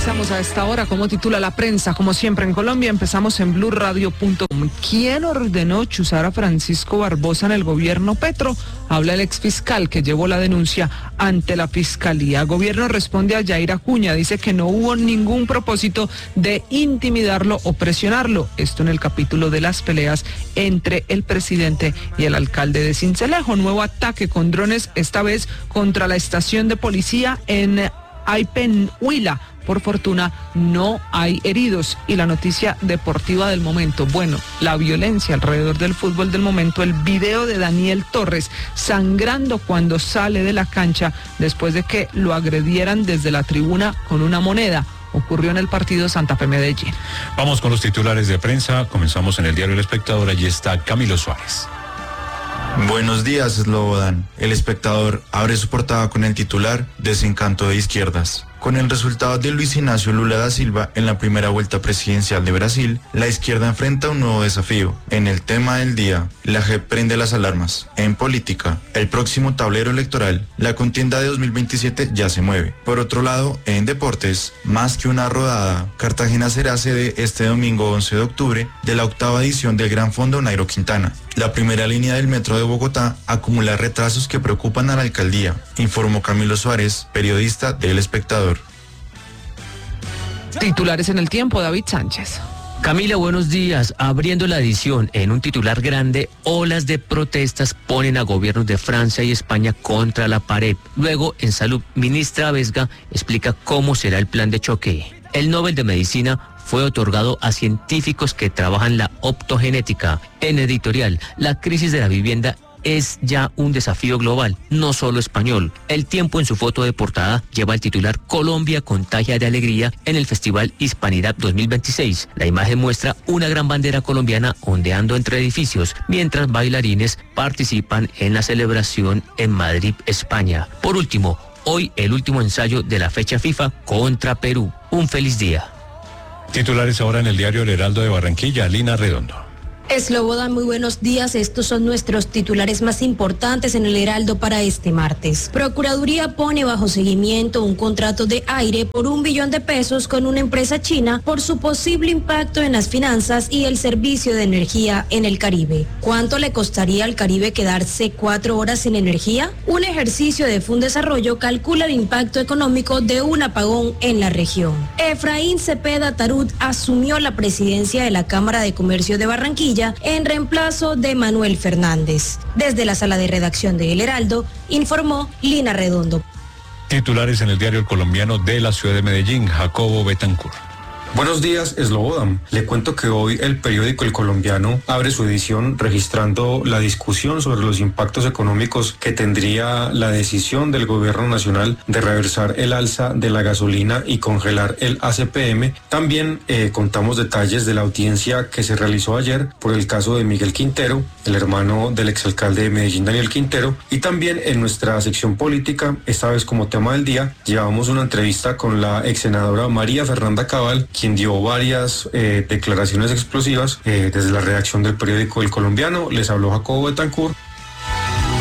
Revisamos a esta hora cómo titula la prensa, como siempre en Colombia. Empezamos en blurradio.com. ¿Quién ordenó chuzar a Francisco Barbosa en el gobierno Petro? Habla el exfiscal que llevó la denuncia ante la fiscalía. Gobierno responde a Yair Acuña, dice que no hubo ningún propósito de intimidarlo o presionarlo. Esto en el capítulo de las peleas entre el presidente y el alcalde de Sincelejo. Nuevo ataque con drones, esta vez contra la estación de policía en Aipenhuila. Por fortuna no hay heridos. Y la noticia deportiva del momento, bueno, la violencia alrededor del fútbol del momento, el video de Daniel Torres sangrando cuando sale de la cancha después de que lo agredieran desde la tribuna con una moneda. Ocurrió en el partido Santa Fe Medellín. Vamos con los titulares de prensa. Comenzamos en el diario El Espectador. Allí está Camilo Suárez. Buenos días, Slobodan. El Espectador abre su portada con el titular Desencanto de izquierdas. Con el resultado de Luis Ignacio Lula da Silva en la primera vuelta presidencial de Brasil, la izquierda enfrenta un nuevo desafío. En el tema del día, la JEP prende las alarmas. En política, el próximo tablero electoral, la contienda de 2027 ya se mueve. Por otro lado, en deportes, más que una rodada, Cartagena será sede este domingo 11 de octubre de la 8ª edición del Gran Fondo Nairo Quintana. La primera línea del metro de Bogotá acumula retrasos que preocupan a la alcaldía, informó Camilo Suárez, periodista del Espectador. Titulares en el tiempo, David Sánchez. Camila, buenos días. Abriendo la edición, en un titular grande, olas de protestas ponen a gobiernos de Francia y España contra la pared. Luego, en salud, ministra Vesga explica cómo será el plan de choque. El Nobel de Medicina fue otorgado a científicos que trabajan la optogenética. En editorial, la crisis de la vivienda es ya un desafío global, no solo español. El Tiempo en su foto de portada lleva el titular Colombia contagia de alegría en el Festival Hispanidad 2026. La imagen muestra una gran bandera colombiana ondeando entre edificios, mientras bailarines participan en la celebración en Madrid, España. Por último, hoy el último ensayo de la fecha FIFA contra Perú. Un feliz día. Titulares ahora en el diario El Heraldo de Barranquilla, Lina Redondo. Slobodan, muy buenos días. Estos son nuestros titulares más importantes en el Heraldo para este martes. Procuraduría pone bajo seguimiento un contrato de aire por $1 billón con una empresa china por su posible impacto en las finanzas y el servicio de energía en el Caribe. ¿Cuánto le costaría al Caribe quedarse 4 horas sin energía? Un ejercicio de Fundesarrollo calcula el impacto económico de un apagón en la región. Efraín Cepeda Tarut asumió la presidencia de la Cámara de Comercio de Barranquilla en reemplazo de Manuel Fernández. Desde la sala de redacción de El Heraldo, informó Lina Redondo. Titulares en el diario El Colombiano de la ciudad de Medellín, Jacobo Betancourt. Buenos días, Slobodan. Le cuento que hoy el periódico El Colombiano abre su edición registrando la discusión sobre los impactos económicos que tendría la decisión del gobierno nacional de reversar el alza de la gasolina y congelar el ACPM. También contamos detalles de la audiencia que se realizó ayer por el caso de Miguel Quintero, el hermano del exalcalde de Medellín, Daniel Quintero. Y también en nuestra sección política, esta vez como tema del día, llevamos una entrevista con la exsenadora María Fernanda Cabal, quien dio varias declaraciones explosivas. Desde la redacción del periódico El Colombiano les habló Jacobo Betancourt.